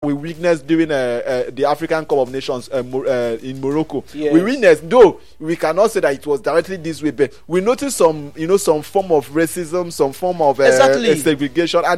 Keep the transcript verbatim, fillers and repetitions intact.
we witnessed during uh, uh, the African Cup of Nations uh, Mo- uh, in Morocco. Yes. We witnessed, though we cannot say that it was directly this way, but we noticed some, you know, some form of racism, some form of uh, Exactly. uh, segregation, and